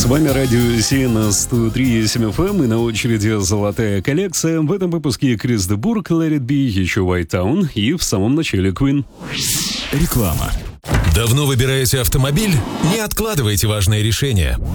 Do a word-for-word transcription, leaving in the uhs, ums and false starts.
С вами Радио Си на сто три и семь эф эм, и на очереди золотая коллекция. В этом выпуске Крис де Бургh, Let It Be, еще White Town и в самом начале Queen. Реклама. Давно выбираете автомобиль? Не откладывайте важные решения.